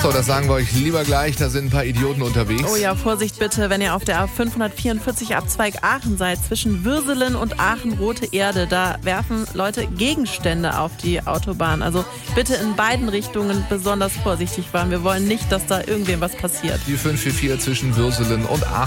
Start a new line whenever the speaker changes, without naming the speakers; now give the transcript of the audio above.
So, das sagen wir euch lieber gleich, da sind ein paar Idioten unterwegs.
Oh ja, Vorsicht bitte, wenn ihr auf der A544 Abzweig Aachen seid, zwischen Würselen und Aachen Rote Erde, da werfen Leute Gegenstände auf die Autobahn. Also bitte in beiden Richtungen besonders vorsichtig fahren. Wir wollen nicht, dass da irgendwem was passiert.
Die 544 zwischen Würselen und Aachen.